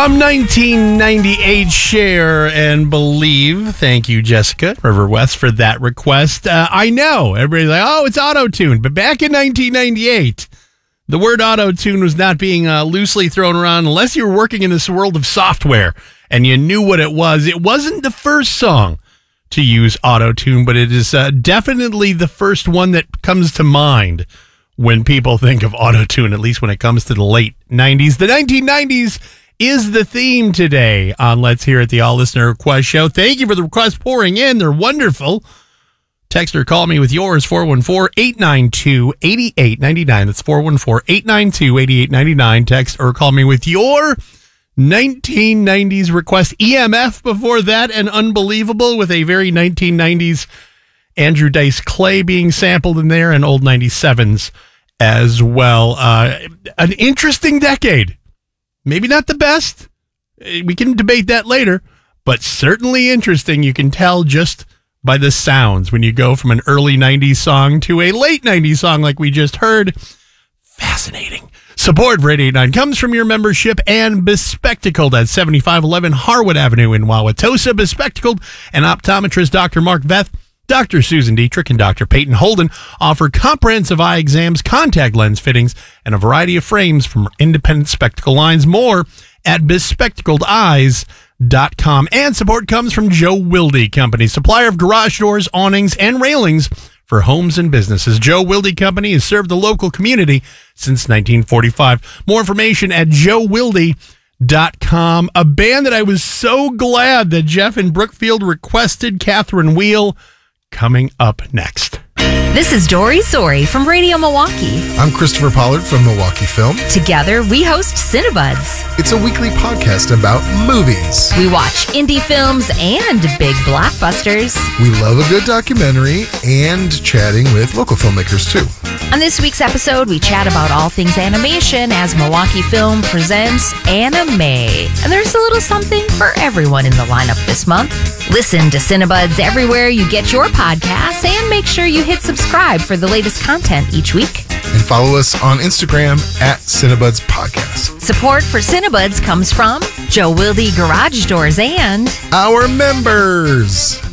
From 1998, Share and Believe. Thank you, Jessica River West, for that request. I know, everybody's like, oh, it's auto-tune. But back in 1998, the word auto-tune was not being loosely thrown around unless you were working in this world of software and you knew what it was. It wasn't the first song to use auto-tune, but it is definitely the first one that comes to mind when people think of auto-tune, at least when it comes to the late 90s. The 1990s is the theme today on Let's Hear It, the All-Listener Request Show. Thank you for the requests pouring in. They're wonderful. Text or call me with yours, 414-892-8899. That's 414-892-8899. Text or call me with your 1990s request. EMF before that, and Unbelievable with a very 1990s Andrew Dice Clay being sampled in there, and old 97s as well. An interesting decade. Maybe not the best. We can debate that later, but certainly interesting. You can tell just by the sounds when you go from an early 90s song to a late 90s song like we just heard. Fascinating. Support for 889 comes from your membership and Bespectacled at 7511 Harwood Avenue in Wauwatosa. Bespectacled and optometrist Dr. Mark Veth, Dr. Susan Dietrich, and Dr. Peyton Holden offer comprehensive eye exams, contact lens fittings, and a variety of frames from independent spectacle lines. More at bespectacledeyes.com. And support comes from Joe Wilde Company, supplier of garage doors, awnings, and railings for homes and businesses. Joe Wilde Company has served the local community since 1945. More information at joewilde.com. A band that I was so glad that Jeff in Brookfield requested, Catherine Wheel, coming up next. This is Dory Sori from Radio Milwaukee. I'm Christopher Pollard from Milwaukee Film. Together, we host Cinebuds. It's a weekly podcast about movies. We watch indie films and big blockbusters. We love a good documentary and chatting with local filmmakers, too. On this week's episode, we chat about all things animation as Milwaukee Film presents Anime. And there's a little something for everyone in the lineup this month. Listen to Cinebuds everywhere you get your podcasts, and make sure you hit subscribe for the latest content each week. And follow us on Instagram at Cinebuds Podcast. Support for Cinebuds comes from Joe Wilde Garage Doors and our members.